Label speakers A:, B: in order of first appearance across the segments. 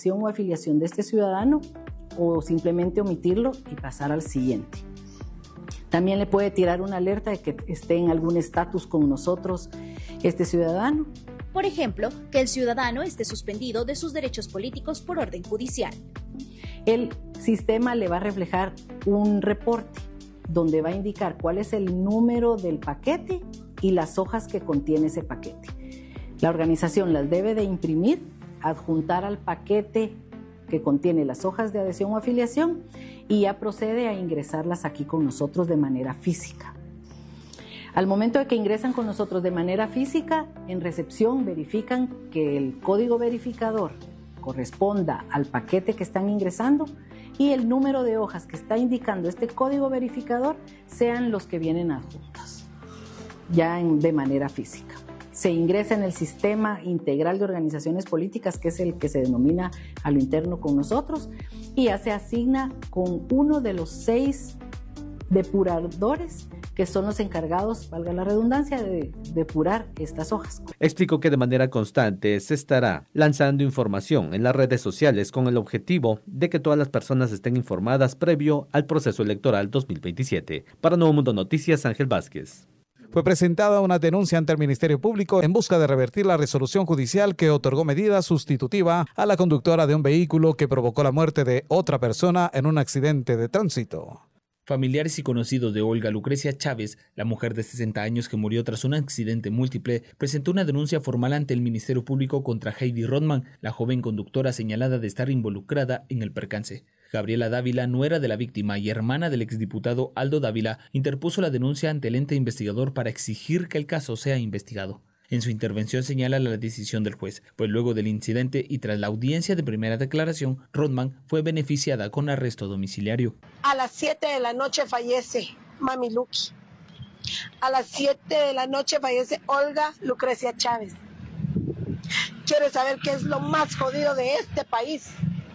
A: adhesión o afiliación de este ciudadano o simplemente omitirlo y pasar al siguiente. También le puede tirar una alerta de que esté en algún estatus con nosotros este ciudadano.
B: Por ejemplo, que el ciudadano esté suspendido de sus derechos políticos por orden judicial.
A: El sistema le va a reflejar un reporte donde va a indicar cuál es el número del paquete y las hojas que contiene ese paquete. La organización las debe de imprimir, adjuntar al paquete que contiene las hojas de adhesión o afiliación y ya procede a ingresarlas aquí con nosotros de manera física. Al momento de que ingresan con nosotros de manera física, en recepción verifican que el código verificador corresponda al paquete que están ingresando y el número de hojas que está indicando este código verificador sean los que vienen adjuntos, ya de manera física. Se ingresa en el sistema integral de organizaciones políticas, que es el que se denomina a lo interno con nosotros, y ya se asigna con uno de los 6 depuradores que son los encargados, valga la redundancia, de depurar estas hojas.
C: Explicó que de manera constante se estará lanzando información en las redes sociales con el objetivo de que todas las personas estén informadas previo al proceso electoral 2027. Para Nuevo Mundo Noticias, Ángel Vázquez.
D: Fue presentada una denuncia ante el Ministerio Público en busca de revertir la resolución judicial que otorgó medida sustitutiva a la conductora de un vehículo que provocó la muerte de otra persona en un accidente de tránsito.
E: Familiares y conocidos de Olga Lucrecia Chávez, la mujer de 60 años que murió tras un accidente múltiple, presentó una denuncia formal ante el Ministerio Público contra Heidi Rodman, la joven conductora señalada de estar involucrada en el percance. Gabriela Dávila, nuera de la víctima y hermana del exdiputado Aldo Dávila, interpuso la denuncia ante el ente investigador para exigir que el caso sea investigado. En su intervención señala la decisión del juez, pues luego del incidente y tras la audiencia de primera declaración, Rodman fue beneficiada con arresto domiciliario.
F: A las 7 de la noche fallece Mami Luqui. A las 7 de la noche fallece Olga Lucrecia Chávez. Quiero saber qué es lo más jodido de este país.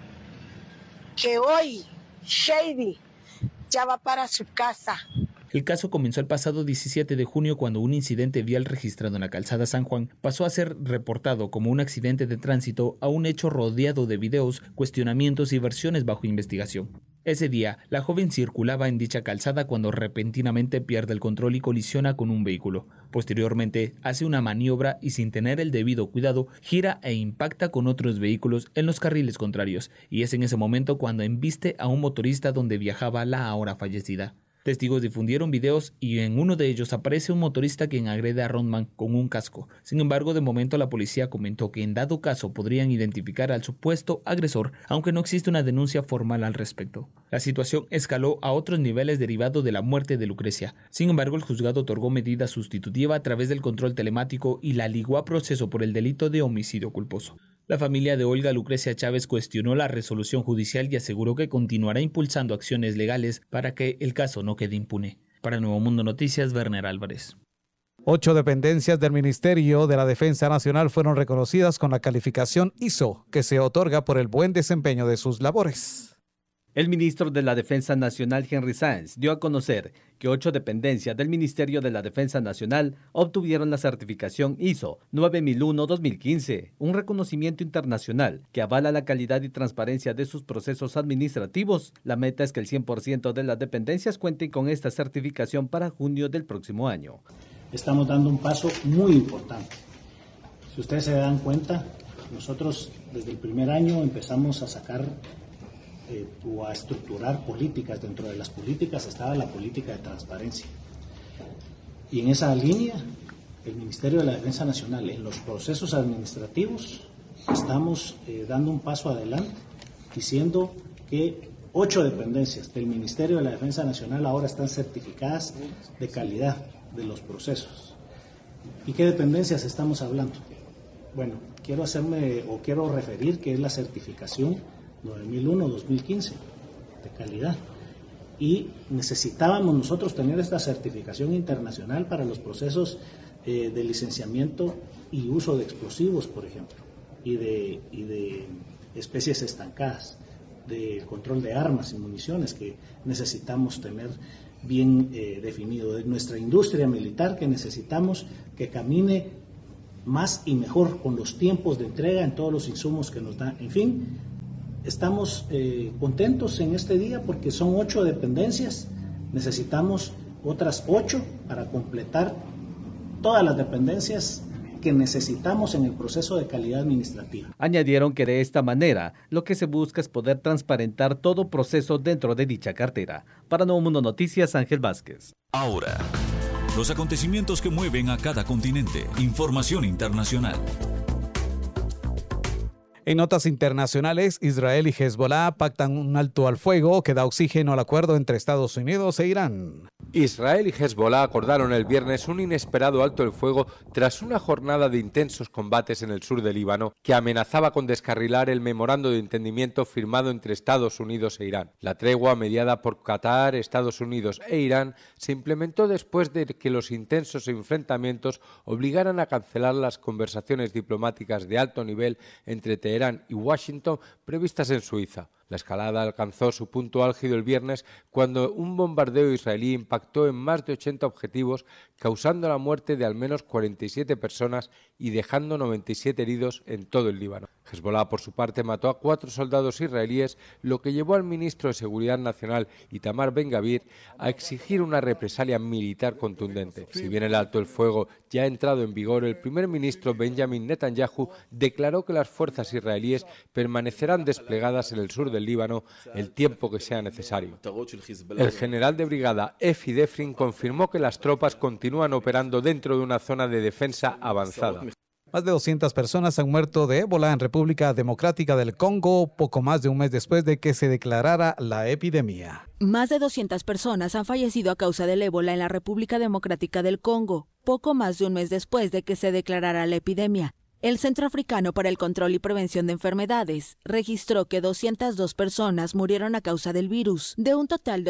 F: Que hoy Heidi ya va para su casa.
E: El caso comenzó el pasado 17 de junio cuando un incidente vial registrado en la calzada San Juan pasó a ser reportado como un accidente de tránsito a un hecho rodeado de videos, cuestionamientos y versiones bajo investigación. Ese día, la joven circulaba en dicha calzada cuando repentinamente pierde el control y colisiona con un vehículo. Posteriormente, hace una maniobra y sin tener el debido cuidado, gira e impacta con otros vehículos en los carriles contrarios, y es en ese momento cuando embiste a un motorista donde viajaba la ahora fallecida. Testigos difundieron videos y en uno de ellos aparece un motorista quien agrede a Rodman con un casco. Sin embargo, de momento la policía comentó que en dado caso podrían identificar al supuesto agresor, aunque no existe una denuncia formal al respecto. La situación escaló a otros niveles derivado de la muerte de Lucrecia. Sin embargo, el juzgado otorgó medida sustitutiva a través del control telemático y la ligó a proceso por el delito de homicidio culposo. La familia de Olga Lucrecia Chávez cuestionó la resolución judicial y aseguró que continuará impulsando acciones legales para que el caso no quede impune. Para Nuevo Mundo Noticias, Werner Álvarez.
D: 8 dependencias del Ministerio de la Defensa Nacional fueron reconocidas con la calificación ISO, que se otorga por el buen desempeño de sus labores.
C: El ministro de la Defensa Nacional, Henry Sáenz, dio a conocer que 8 dependencias del Ministerio de la Defensa Nacional obtuvieron la certificación ISO 9001-2015, un reconocimiento internacional que avala la calidad y transparencia de sus procesos administrativos. La meta es que el 100% de las dependencias cuenten con esta certificación para junio del próximo año.
G: Estamos dando un paso muy importante. Si ustedes se dan cuenta, nosotros desde el primer año empezamos a sacar o a estructurar políticas. Dentro de las políticas estaba la política de transparencia. Y en esa línea, el Ministerio de la Defensa Nacional, en los procesos administrativos, estamos dando un paso adelante, diciendo que 8 dependencias del Ministerio de la Defensa Nacional ahora están certificadas de calidad de los procesos. ¿Y qué dependencias estamos hablando? Bueno, quiero referir que es la certificación 9001-2015 de calidad, y necesitábamos nosotros tener esta certificación internacional para los procesos de licenciamiento y uso de explosivos, por ejemplo, y de especies estancadas, de control de armas y municiones, que necesitamos tener bien definido, de nuestra industria militar, que necesitamos que camine más y mejor con los tiempos de entrega en todos los insumos que nos da, en fin, estamos contentos en este día porque son 8 dependencias, necesitamos otras 8 para completar todas las dependencias que necesitamos en el proceso de calidad administrativa.
C: Añadieron que de esta manera lo que se busca es poder transparentar todo proceso dentro de dicha cartera. Para Nuevo Mundo Noticias, Ángel Vázquez.
H: Ahora, los acontecimientos que mueven a cada continente. Información internacional.
D: En notas internacionales, Israel y Hezbollah pactan un alto al fuego que da oxígeno al acuerdo entre Estados Unidos e Irán.
I: Israel y Hezbollah acordaron el viernes un inesperado alto el fuego tras una jornada de intensos combates en el sur del Líbano que amenazaba con descarrilar el memorando de entendimiento firmado entre Estados Unidos e Irán. La tregua, mediada por Qatar, Estados Unidos e Irán, se implementó después de que los intensos enfrentamientos obligaran a cancelar las conversaciones diplomáticas de alto nivel entre Teherán y Washington previstas en Suiza. La escalada alcanzó su punto álgido el viernes cuando un bombardeo israelí impactó en más de 80 objetivos, causando la muerte de al menos 47 personas y dejando 97 heridos en todo el Líbano. Hezbollah, por su parte, mató a 4 soldados israelíes, lo que llevó al ministro de Seguridad Nacional, Itamar Ben-Gavir, a exigir una represalia militar contundente. Si bien el alto el fuego ya ha entrado en vigor, el primer ministro Benjamin Netanyahu declaró que las fuerzas israelíes permanecerán desplegadas en el sur del Líbano el tiempo que sea necesario. El general de brigada Efi Defrin confirmó que las tropas continúan operando dentro de una zona de defensa avanzada.
D: Más de 200 personas han muerto de ébola en República Democrática del Congo, poco más de un mes después de que se declarara la epidemia.
J: Más de 200 personas han fallecido a causa del ébola en la República Democrática del Congo, poco más de un mes después de que se declarara la epidemia. El Centro Africano para el Control y Prevención de Enfermedades registró que 202 personas murieron a causa del virus, de un total de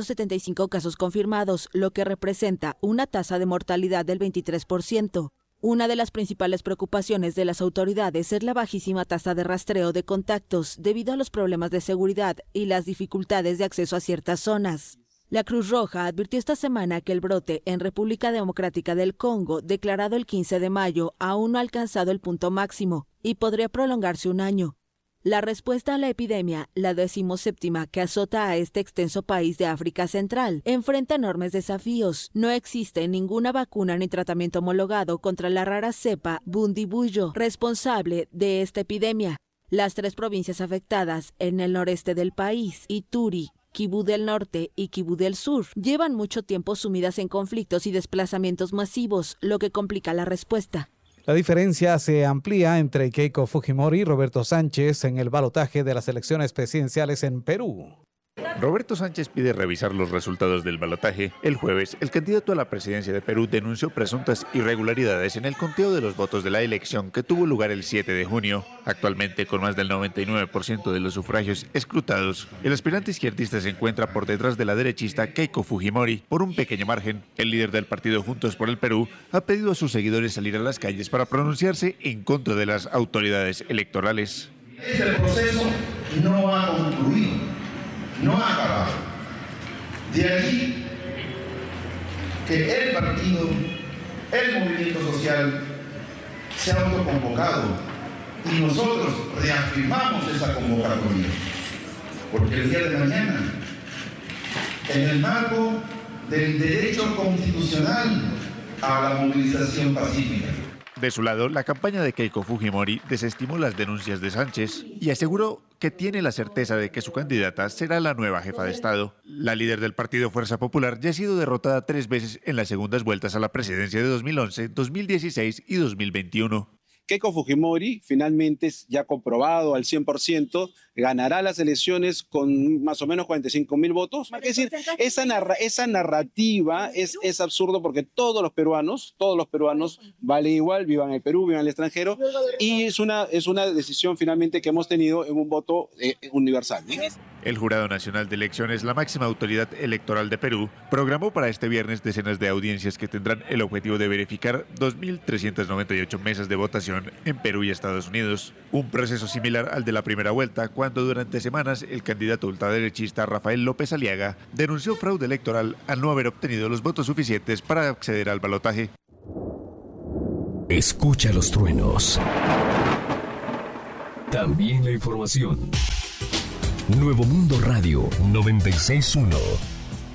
J: 875 casos confirmados, lo que representa una tasa de mortalidad del 23%. Una de las principales preocupaciones de las autoridades es la bajísima tasa de rastreo de contactos debido a los problemas de seguridad y las dificultades de acceso a ciertas zonas. La Cruz Roja advirtió esta semana que el brote en República Democrática del Congo, declarado el 15 de mayo, aún no ha alcanzado el punto máximo y podría prolongarse un año. La respuesta a la epidemia, la 17ª que azota a este extenso país de África Central, enfrenta enormes desafíos. No existe ninguna vacuna ni tratamiento homologado contra la rara cepa Bundibugyo, responsable de esta epidemia. Las 3 provincias afectadas en el noreste del país, Ituri, Kibú del Norte y Kibú del Sur, llevan mucho tiempo sumidas en conflictos y desplazamientos masivos, lo que complica la respuesta.
D: La diferencia se amplía entre Keiko Fujimori y Roberto Sánchez en el balotaje de las elecciones presidenciales en Perú.
K: Roberto Sánchez pide revisar los resultados del balotaje. El jueves, el candidato a la presidencia de Perú denunció presuntas irregularidades en el conteo de los votos de la elección que tuvo lugar el 7 de junio. Actualmente, con más del 99% de los sufragios escrutados, el aspirante izquierdista se encuentra por detrás de la derechista Keiko Fujimori por un pequeño margen. El líder del partido Juntos por el Perú ha pedido a sus seguidores salir a las calles para pronunciarse en contra de las autoridades electorales.
L: Este proceso no ha concluido. No ha acabado. De allí que el partido, el movimiento social, se ha autoconvocado y nosotros reafirmamos esa convocatoria. Porque el día de mañana, en el marco del derecho constitucional a la movilización pacífica.
K: De su lado, la campaña de Keiko Fujimori desestimó las denuncias de Sánchez y aseguró que tiene la certeza de que su candidata será la nueva jefa de Estado. La líder del partido Fuerza Popular ya ha sido derrotada 3 veces en las segundas vueltas a la presidencia de 2011, 2016 y 2021.
M: Keiko Fujimori, finalmente ya comprobado al 100%, ganará las elecciones con más o menos 45.000 votos. Es decir, esa narrativa es absurdo porque todos los peruanos valen igual, vivan en el Perú, vivan en el extranjero, y es una decisión finalmente que hemos tenido en un voto universal.
K: El Jurado Nacional de Elecciones, la máxima autoridad electoral de Perú, programó para este viernes decenas de audiencias que tendrán el objetivo de verificar 2.398 mesas de votación en Perú y Estados Unidos. Un proceso similar al de la primera vuelta, cuando durante semanas el candidato ultraderechista Rafael López Aliaga denunció fraude electoral al no haber obtenido los votos suficientes para acceder al balotaje.
H: Escucha los truenos. También la información.
N: Nuevo Mundo Radio 96.1.